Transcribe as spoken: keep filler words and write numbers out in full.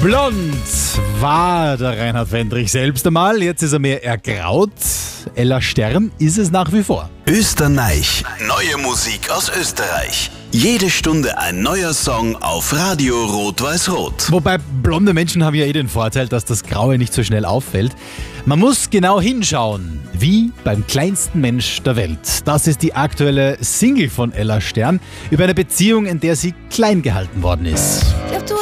Blond war der Reinhard Fendrich selbst einmal, jetzt ist er mehr ergraut. Ella Stern ist es nach wie vor. Österreich. Neue Musik aus Österreich. Jede Stunde ein neuer Song auf Radio Rot-Weiß-Rot. Wobei blonde Menschen haben ja eh den Vorteil, dass das Graue nicht so schnell auffällt. Man muss genau hinschauen, wie beim kleinsten Mensch der Welt. Das ist die aktuelle Single von Ella Stern über eine Beziehung, in der sie klein gehalten worden ist.